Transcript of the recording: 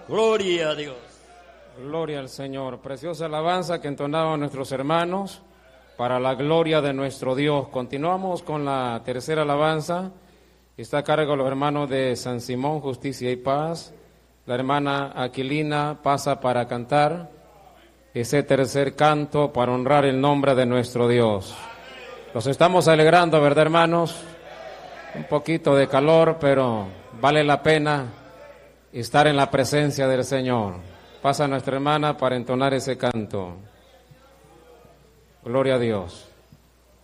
Gloria a Dios. Gloria al Señor. Preciosa alabanza que entonaban nuestros hermanos para la gloria de nuestro Dios. Continuamos con la tercera alabanza. Está a cargo de los hermanos de San Simón, Justicia y Paz. La hermana Aquilina pasa para cantar ese tercer canto para honrar el nombre de nuestro Dios. Nos estamos alegrando, ¿verdad, hermanos? Un poquito de calor, pero vale la pena estar en la presencia del Señor. Pasa nuestra hermana para entonar ese canto. Gloria a Dios.